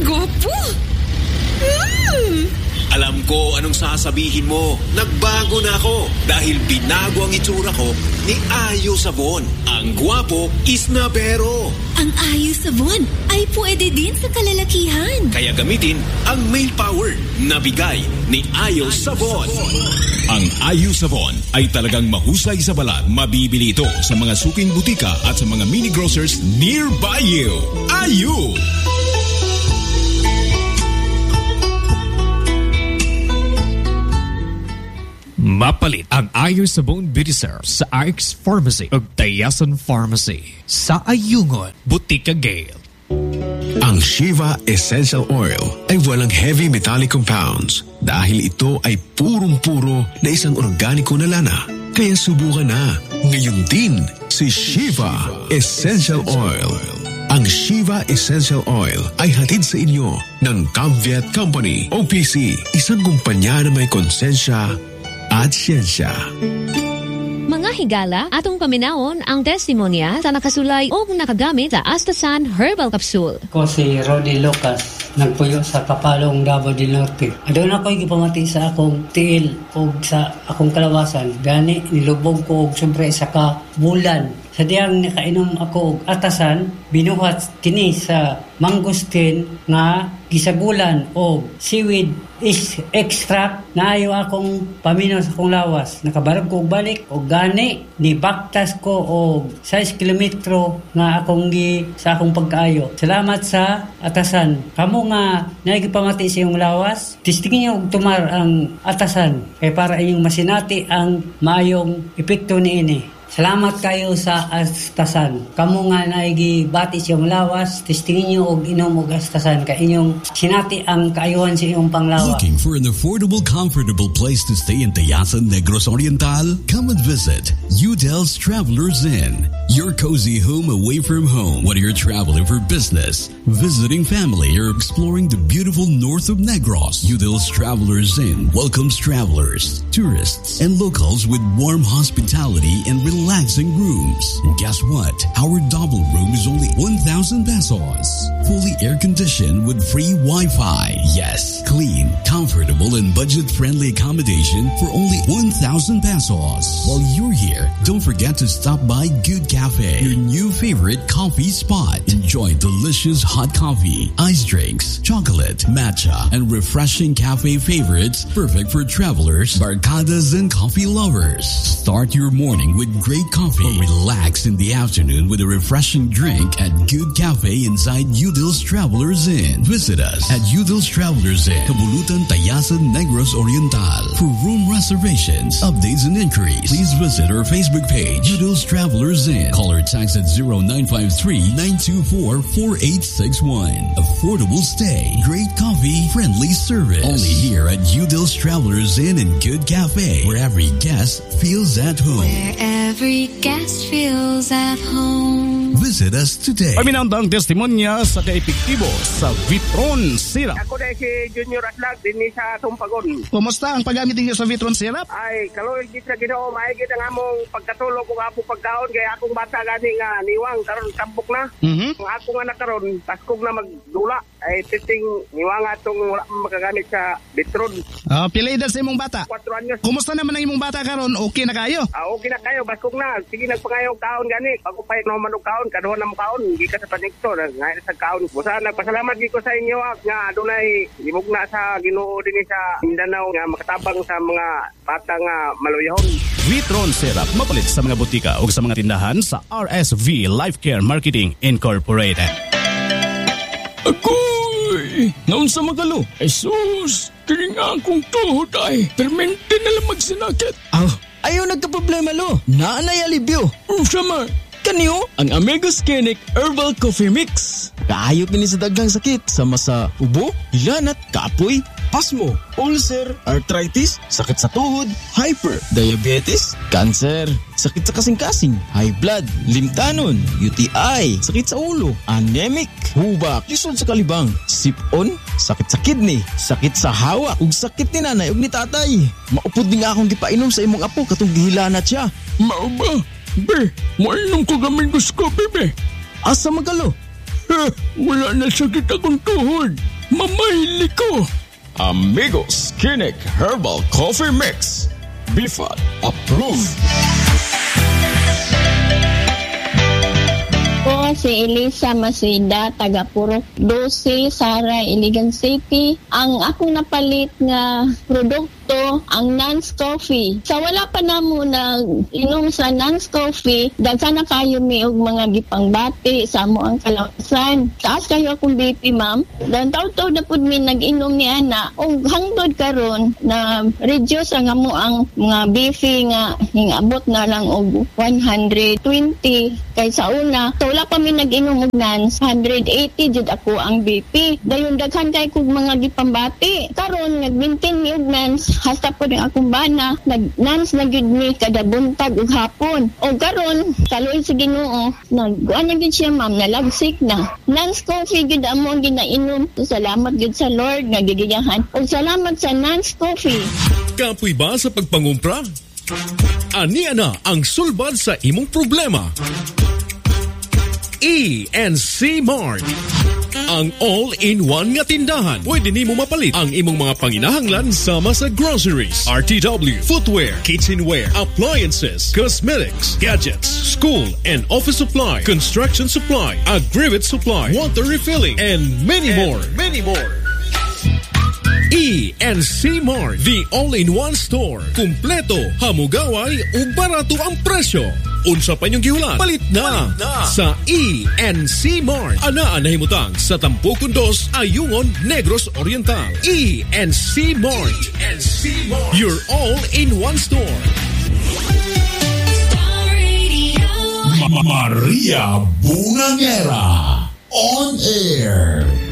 Kagwapo! Alam ko anong sasabihin mo. Nagbago na ako dahil binago ang itsura ko ni Ayo Sabon. Ang gwapo is na pero. Ang Ayo Sabon ay pwede din sa kalalakihan. Kaya gamitin ang male power na bigay ni Ayo Sabon. Ang Ayo Sabon ay talagang mahusay sa balat. Mabibili ito sa mga suking butika at sa mga mini grocers nearby you. Ayo! Mapalit ang Ayo Sabon Beauty Serum sa RX Pharmacy ug Tayasan Pharmacy sa Ayungon, Butika Gale. Ang Shiva Essential Oil ay walang heavy metallic compounds dahil ito ay purong-puro na isang organiko na lana. Kaya subukan na ngayon din si Shiva Essential Oil. Ang Shiva Essential Oil ay hatid sa inyo ng Camviet Company, OPC, isang kumpanya na may konsensya at siyensya. Mga higala, atong paminawon ang testimonya sa nakasulay o nakagamit sa Astasan Herbal Capsule. Ako si Rodi Lucas, nagpuyo sa Kapalong, Davao del Norte. Doon ako ipamati sa akong tiil o sa akong kalawasan. Gani, nilubog ko og siyempre sa kabulan. Sa diyang nakainom ako og atasan, binuhat kini sa mangustin nga gisagulan o seaweed extract na ayaw akong paminaw sa akong lawas. Nakabarog ko og balik o gani ni baktas ko og 6 kilometro nga akong sa akong pagkaayo. Salamat sa atasan. Kamo nga nagipamati sa iyong lawas, tistingin niyo og tumar ang atasan kay para inyong masinati ang maayong epekto niini. Salamat kayo sa Astasan. Kamu nga naigibati siyang lawas, testingin niyo og inom og Astasan ka inyong sinati ang kaayuhan sa inyong panglawas. Looking for an affordable, comfortable place to stay in Tayasan, Negros Oriental? Come and visit Udel's Travelers Inn. Your cozy home away from home. Whether you're traveling for business, visiting family, or exploring the beautiful north of Negros, Udel's Travelers Inn welcomes travelers, tourists, and locals with warm hospitality and relaxing rooms. And guess what? Our double room is only 1,000 pesos. Fully air-conditioned with free Wi-Fi. Yes, clean, comfortable, and budget-friendly accommodation for only 1,000 pesos. While you're here, don't forget to stop by Good Cafe, your new favorite coffee spot. Enjoy delicious hot coffee, ice drinks, chocolate, matcha, and refreshing cafe favorites perfect for travelers, barcadas, and coffee lovers. Start your morning with great coffee or relax in the afternoon with a refreshing drink at Good Cafe inside Udel's Travelers Inn. Visit us at Udel's Travelers Inn, Kabulutan, Tayasan, Negros Oriental. For room reservations, updates, and inquiries, please visit our Facebook page, Udel's Travelers Inn. Call or text at 0953-924-4861. Affordable stay, great coffee, friendly service. Only here at Udel's Travelers Inn and Good Cafe, where every guest feels at home. Every guest feels at home. Visit us today. Paminandang testimonya sa kaepektibo sa Vitron Syrup. Ako na si Junior Atlag din sa Tumpagon. Kumusta ang paggamit niyo sa Vitron Syrup? Ay, kaloy gid sa Ginoo, maayos ang among pagkatulog ug apo pagkaon kay akong bata gani nga niwang karon tambok na. Ang ako nga nakaron paskog na magdula ay titing niwang atong wala makagamit sa Vitron. Pila edad sa imong bata? 4 anyos. Kumusta naman ang imong bata karon? Okay na kayo? Okay na kayo, baskog na. Sige nagpangayong kaon gani. Pagupay no man og kaon, kaduha na mo kaon, gi ka sa panektor, ngay sa kaon. Busa nagpasalamat gid ko sa inyo nga adunay gimugna sa Ginoo dinhi sa Mindanao nga makatabang sa mga bata nga maluyahon. Vitron Syrup mapalit sa mga butika o sa mga tindahan sa RSV Life Care Marketing Incorporated. Agoy! Naon sa magalo? Jesus! Kini nga akong tuhod ay permente na lang magsinakit. Ayaw nagka-problema lo. Naanay alibyo. Sama. Kaniyo? Ang Amigo Skenic Herbal Coffee Mix. Kaayot ni sa daghang sakit. Sama sa ubo, hilanat, kapoy, asmo, ulcer, arthritis, sakit sa tuhod, hyper, diabetes, cancer, sakit sa kasing-kasing, high blood, limtanon, UTI, sakit sa ulo, anemic, hubak, lisod sa kalibang, sipon, sakit sa kidney, sakit sa hawak, ug sakit ni nanay ug ni tatay. Maupod din nga akong gipainom sa imong apo katong gihilanat siya. Mao ba? Be, mainom ko gaming gusto, bebe. Asa magalo? Wala na sakit akong tuhod. Mamahili ko. Amigos Kinik Herbal Coffee Mix. BIFAD approved. Ako si Elisa Masida, taga Purok 12, Sara, Iligan City. Ang akong napalit nga produkto, ang Nance Coffee. Sa wala pa na mo na inom sa Nance Coffee, daghan na kayo may og mga gipangbati sa mo ang kalawasan. Taas kayo akong BP, ma'am. Dan taw-taw na pud mi nag-inom ni ana. Og hangtod karon na reduce ang amo ang mga BP nga hingabot na lang og 120 kay sa una. So wala pa mi nag-inom og Nance, 180 jud ako ang BP. Dayon daghan kay kog mga gipambati. Karon nag-maintain mi og Nance, hasta po rin akong bana, nag-Nance na gyud mi kada buntag ug hapon. O karon kaluoy sa Ginoo, nag-guan na gyud siya, ma'am, nalagsik na. Nance Coffee gyud amo ang ginainom. Salamat gyud sa Lord nga gigiyahan. Og salamat sa Nance Coffee. Kapoy ba sa pagpangumpra? Ani ana ang sulbad sa imong problema. E&C Mart, ang all-in-one nga tindahan. Pwede nimo mapalit ang imong mga panginahanglan sama sa groceries, RTW, footwear, kitchenware, appliances, cosmetics, gadgets, school and office supply, construction supply, aggregate supply, water refilling, and many more. E&C Mart, the all-in-one store. Kumpleto, hamugaway ug barato ang presyo. Unsa pa niyong gihulan? Palit na sa E&C Mart. Anaan na himutang sa Tampukon 2, Ayungon, Negros Oriental. E&C Mart. Your all-in-one store. Maria Bungangera on air.